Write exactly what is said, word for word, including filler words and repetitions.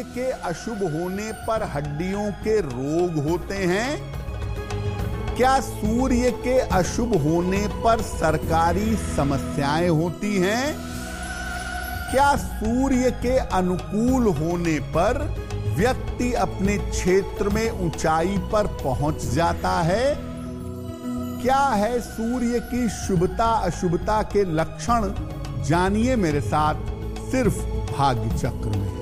सूर्य के अशुभ होने पर हड्डियों के रोग होते हैं? क्या सूर्य के अशुभ होने पर सरकारी समस्याएं होती हैं? क्या सूर्य के अनुकूल होने पर व्यक्ति अपने क्षेत्र में ऊंचाई पर पहुंच जाता है? क्या है सूर्य की शुभता अशुभता के लक्षण? जानिए मेरे साथ सिर्फ भाग्य चक्र में।